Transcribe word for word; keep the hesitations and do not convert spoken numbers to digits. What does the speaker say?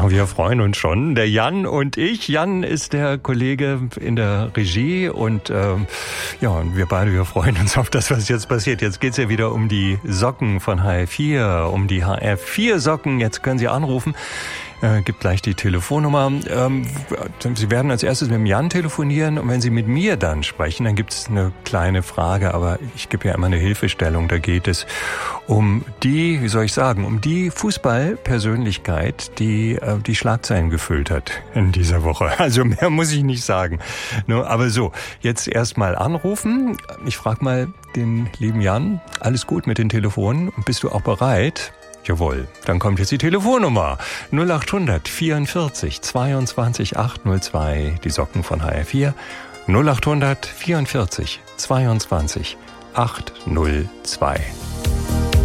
Ja, wir freuen uns schon. Der Jan und ich. Jan ist der Kollege in der Regie und ähm, ja, und wir beide, wir freuen uns auf das, was jetzt passiert. Jetzt geht's ja wieder um die Socken von H R vier, um die H R vier Socken. Jetzt können Sie anrufen. Äh, gibt gleich die Telefonnummer. Ähm, Sie werden als erstes mit dem Jan telefonieren und wenn Sie mit mir dann sprechen, dann gibt es eine kleine Frage, aber ich gebe ja immer eine Hilfestellung. Da geht es um die, wie soll ich sagen, um die Fußballpersönlichkeit, die äh, die Schlagzeilen gefüllt hat in dieser Woche. Also mehr muss ich nicht sagen. No, aber so, jetzt erstmal anrufen. Ich frage mal den lieben Jan, alles gut mit den Telefonen? Bist du auch bereit? Jawohl, dann kommt jetzt die Telefonnummer null acht hundert vierundvierzig zweiundzwanzig achthundertzwei, die Socken von H R vier, null acht hundert vierundvierzig zweiundzwanzig achthundertzwei.